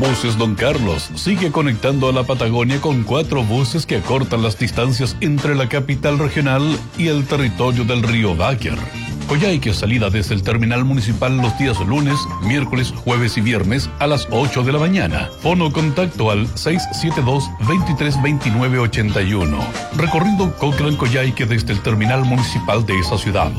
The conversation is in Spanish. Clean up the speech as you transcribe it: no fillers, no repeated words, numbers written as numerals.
Buses Don Carlos sigue conectando a la Patagonia con 4 buses que acortan las distancias entre la capital regional y el territorio del río Báquer. Coyhaique, salida desde el terminal municipal los días lunes, miércoles, jueves y viernes a las 8 de la mañana. Fono contacto al 672-232981. Recorrido Cochrane Coyhaique desde el terminal municipal de esa ciudad.